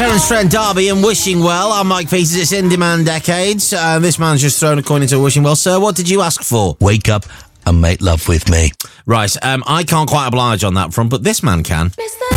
Terence Trent D'Arby and Wishing Well. I'm Mike Peters. It's In Demand Decades. This man's just thrown a coin into a Wishing Well. Sir, what did you ask for? Wake up and make love with me. Right, I can't quite oblige on that front, but this man can.